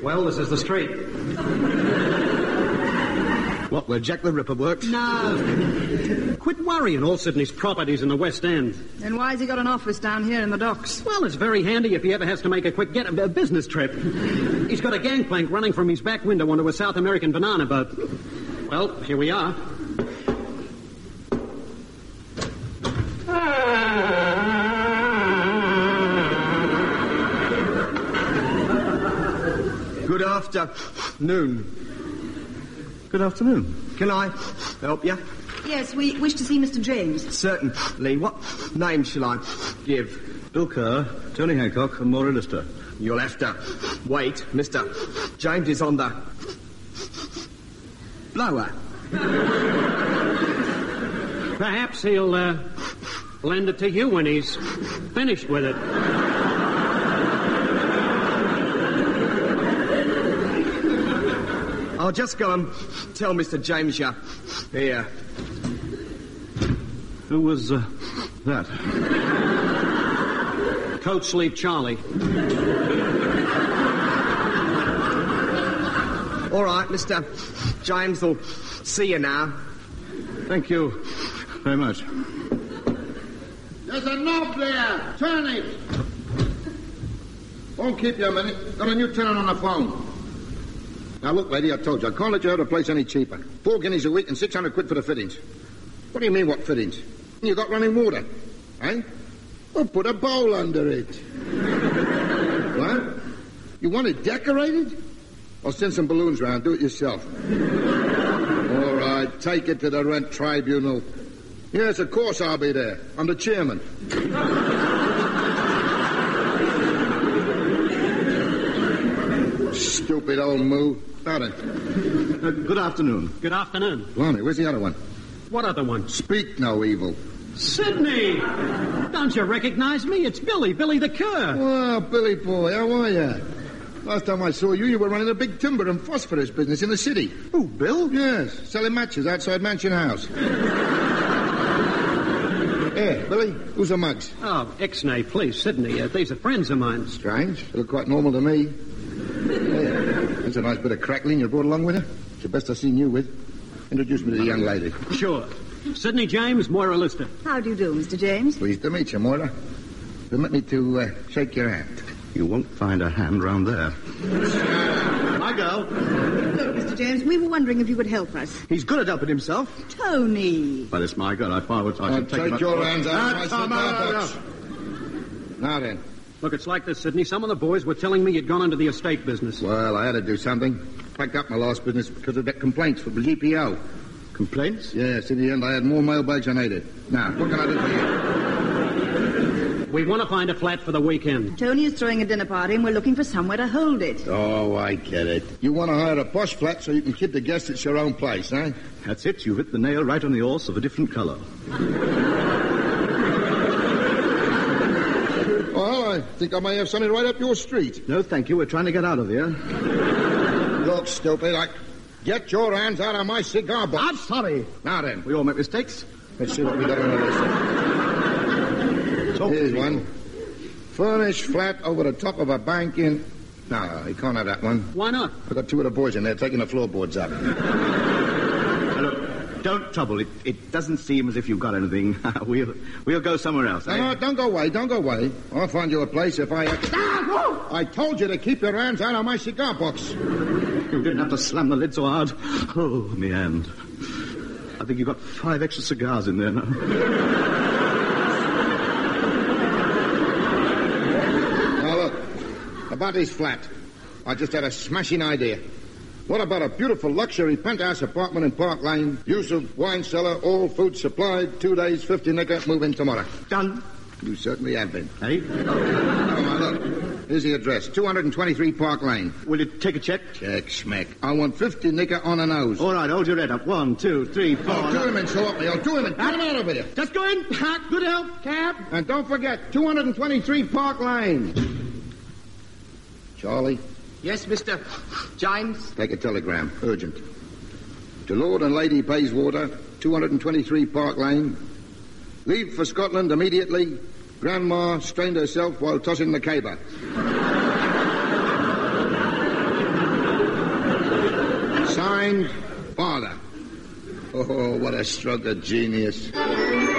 Well, this is the street. What, where Jack the Ripper works? No. Quit worrying. All Sydney's properties in the West End. Then why's he got an office down here in the docks? Well, it's very handy if he ever has to make a quick business trip. He's got a gangplank running from his back window onto a South American banana boat. Well, here we are. Good afternoon. Good afternoon. Can I help you? Yes, we wish to see Mr. James. Certainly. What name shall I give? Bill Kerr, Tony Hancock, and Maura Lister. You'll have to wait. Mr. James is on the blower. Perhaps he'll lend it to you when he's finished with it. I'll just go and tell Mr. James you're here. Who was that? Coat sleeve Charlie. All right, Mr. James will see you now. Thank you very much. There's a knob there. Turn it. Won't keep you a minute. Got a new tenant on the phone. Now, look, lady, I told you, I can't let you out of the place any cheaper. 4 guineas a week and 600 quid for the fittings. What do you mean, what fittings? You got running water, eh? Well, put a bowl under it. What? You want it decorated? I'll send some balloons round. Do it yourself. All right, take it to the rent tribunal. Yes, of course I'll be there. I'm the chairman. Stupid old moo. Now then. Good afternoon. Good afternoon. Blimey, where's the other one? What other one? Speak no evil. Sydney! Don't you recognize me? It's Billy the Kerr. Well, Billy boy, how are you? Last time I saw you, you were running a big timber and phosphorus business in the city. Oh, Bill? Yes, selling matches outside Mansion House. Here, Billy, who's the mugs? Oh, Ixnay, please, Sydney. These are friends of mine. Strange. They look quite normal to me. Hey, that's a nice bit of crackling you brought along with her. It's the best I've seen you with. Introduce me to the young lady. Sure. Sydney James, Moira Lister. How do you do, Mr. James? Pleased to meet you, Moira. Permit me to shake your hand. You won't find a hand round there. I go. Look, Mr. James, we were wondering if you could help us. He's good at helping himself. Tony! But it's my God, I should take him your up. hands out of my cigar box. Now then. Look, it's like this, Sydney. Some of the boys were telling me you'd gone into the estate business. Well, I had to do something. Packed up my last business because of that complaints from the GPO. Complaints? Yes, in the end I had more mailbags than I needed. Now, what can I do for you? We want to find a flat for the weekend. Tony is throwing a dinner party and we're looking for somewhere to hold it. Oh, I get it. You want to hire a posh flat so you can keep the guests at your own place, eh? That's it. You've hit the nail right on the horse of a different colour. Well, I think I may have something right up your street. No, thank you. We're trying to get out of here. Look, stupid, get your hands out of my cigar box. I'm sorry. Now then. We all make mistakes. Let's see what we got on the list. Here's one. Furnished flat over the top of a bank in... No, you can't have that one. Why not? I've got 2 of the boys in there taking the floorboards up. Now, look, don't trouble. It doesn't seem as if you've got anything. We'll go somewhere else. No, don't go away. Don't go away. I'll find you a place if I... I told you to keep your hands out of my cigar box. You didn't have to slam the lid so hard. Oh, me hand. I think you've got 5 extra cigars in there now. Now, look. About this flat. I just had a smashing idea. What about a beautiful luxury penthouse apartment in Park Lane? Use of wine cellar, all food supplied, 2 days, 50 nicker, move in tomorrow. Done. You certainly have been. Hey? Now, look. Here's the address. 223 Park Lane. Will you take a check? Check, smack. I want 50 nicker on the nose. All right, hold your head up. 1, 2, 3, 4... I'll do him in, so help me. I'll do him in. Get him out of here. Just go in. Good help, cab. And don't forget, 223 Park Lane. Charlie? Yes, Mr. James? Take a telegram. Urgent. To Lord and Lady Bayswater, 223 Park Lane. Leave for Scotland immediately. Grandma strained herself while tossing the caber. Signed, Father. Oh, what a stroke of genius.